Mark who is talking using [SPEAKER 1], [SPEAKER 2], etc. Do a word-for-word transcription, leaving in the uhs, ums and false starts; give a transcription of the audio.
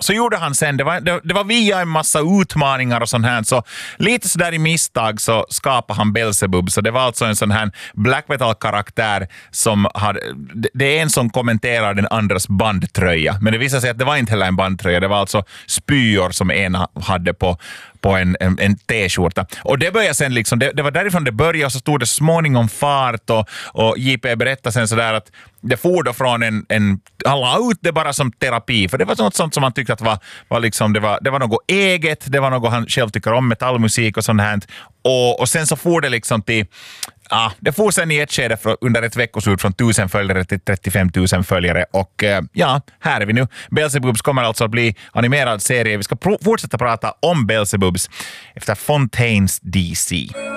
[SPEAKER 1] så gjorde han sen, det var, det, det var via en massa utmaningar och sånt här, så lite sådär i misstag så skapade han Beelzebub, så det var alltså en sån här black metal-karaktär som hade, det är en som kommenterar den andras bandtröja, men det visade sig att det var inte heller en bandtröja, det var alltså spyor som ena hade på på en, en, en t-skjorta. Och det började sen liksom, det, det var därifrån det började och så stod det småningom fart och, och J P berättade sen sådär att det for då från en, en han la ut det bara som terapi, för det var något sånt som han tyckte att var, var liksom, det var, det var något eget, det var något han själv tycker om, metallmusik och sånt här. Och, och sen så for det liksom till ja, det får sen i ett skede för, under ett veckoslut från tusen följare till trettiofem tusen följare och eh, ja, här är vi nu. Beelzebubs kommer alltså att bli animerad serie. Vi ska pr- fortsätta prata om Beelzebubs efter Fontaines D C.